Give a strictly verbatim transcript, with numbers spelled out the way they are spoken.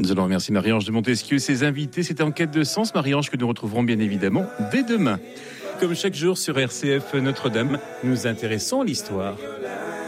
Nous allons remercier Marie-Ange de Montesquieu et ses invités. C'est En quête de sens, Marie-Ange, que nous retrouverons bien évidemment dès demain. Comme chaque jour sur R C F Notre-Dame, nous intéressons à l'histoire.